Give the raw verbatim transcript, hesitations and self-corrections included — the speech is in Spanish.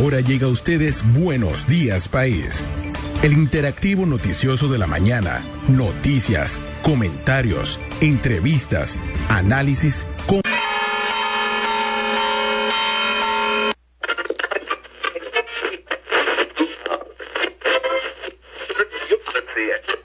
Ahora llega a ustedes Buenos Días País, el interactivo noticioso de la mañana. Noticias, comentarios, entrevistas, análisis con... See it.